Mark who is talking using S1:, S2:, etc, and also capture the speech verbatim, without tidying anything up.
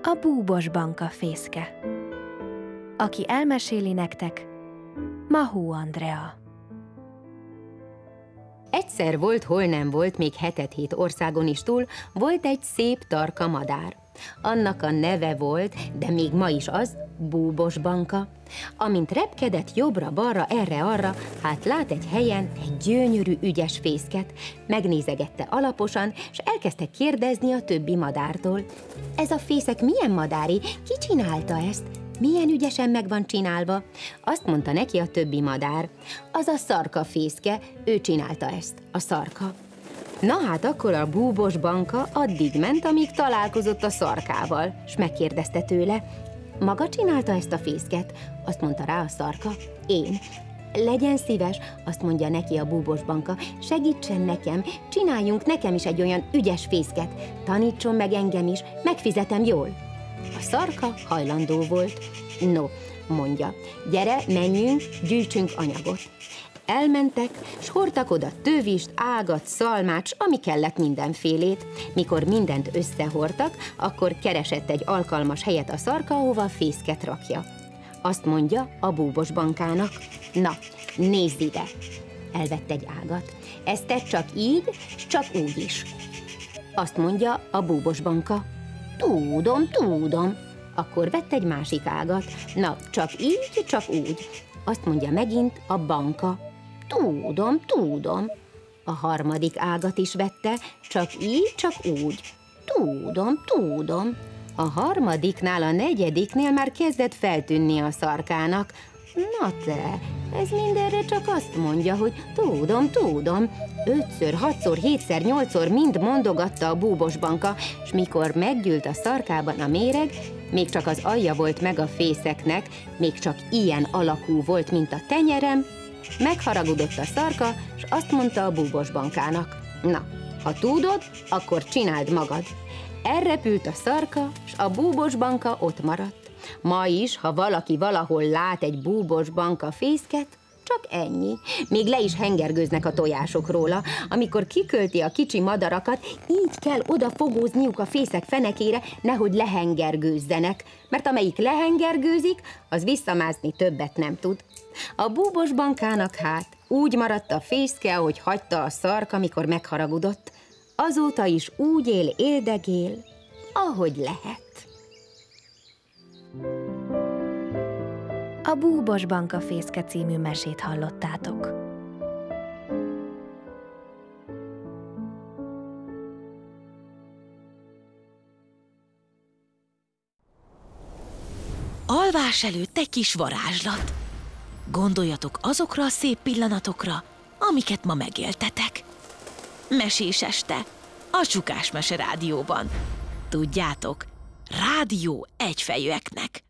S1: A búbos banka fészke. Aki elmeséli nektek, Mahó Andrea.
S2: Egyszer volt, hol nem volt, még hetet-hét országon is túl, volt egy szép tarka madár. Annak a neve volt, de még ma is az, búbos banka. Amint repkedett jobbra-balra, erre-arra, hát lát egy helyen egy gyönyörű, ügyes fészket, megnézegette alaposan, és elkezdte kérdezni a többi madártól. Ez a fészek milyen madári? Ki csinálta ezt? Milyen ügyesen meg van csinálva? Azt mondta neki a többi madár. Az a szarka fészke, ő csinálta ezt, a szarka. Na hát akkor a búbos banka addig ment, amíg találkozott a szarkával, s megkérdezte tőle. Maga csinálta ezt a fészket? Azt mondta rá a szarka. Én. Legyen szíves, azt mondja neki a búbos banka, segítsen nekem, csináljunk nekem is egy olyan ügyes fészket, tanítson meg engem is, megfizetem jól. A szarka hajlandó volt. No, mondja, gyere, menjünk, gyűjtsünk anyagot. Elmentek, s hordtak oda tövist, ágat, szalmát, s ami kellett mindenfélét. Mikor mindent összehordtak, akkor keresett egy alkalmas helyet a szarka, ahova a fészket rakja. Azt mondja a búbos bankának. Na, nézd ide! Elvett egy ágat. Ezt tedd csak így, s csak úgy is. Azt mondja a búbos banka. Tudom, tudom. Akkor vett egy másik ágat. Na, csak így, csak úgy. Azt mondja megint a banka. Tudom, tudom. A harmadik ágat is vette, csak így, csak úgy. Tudom, tudom. A harmadiknál, a negyediknél már kezdett feltűnni a szarkának. Na te, ez mindenre csak azt mondja, hogy tudom, tudom. Ötször, hatszor, hétszer, nyolcszor mind mondogatta a búbos banka, s mikor meggyűlt a szarkában a méreg, még csak az alja volt meg a fészeknek, még csak ilyen alakú volt, mint a tenyerem, megharagudott a szarka, s azt mondta a búbos bankának. Na, ha tudod, akkor csináld magad. Elrepült a szarka, s a búbos banka ott maradt. Ma is, ha valaki valahol lát egy búbos banka fészket, csak ennyi. Még le is hengergőznek a tojások róla. Amikor kikölti a kicsi madarakat, így kell odafogózniuk a fészek fenekére, nehogy lehengergőzzenek, mert amelyik lehengergőzik, az visszamászni többet nem tud. A búbos bankának hát úgy maradt a fészke, ahogy hagyta a szarka, amikor megharagudott. Azóta is úgy él, éldegél, ahogy lehet.
S1: A búbos banka fészke című mesét hallottátok.
S3: Alvás előtt egy kis varázslat. Gondoljatok azokra a szép pillanatokra, amiket ma megéltetek. Mesés este, a Csukás Mese Rádióban. Tudjátok, rádió egyfejűeknek.